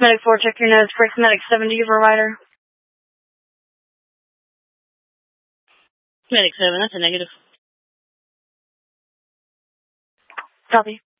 Medic 4, check your nose. Correct Medic 7 to your provider. Medic 7, that's a negative. Copy.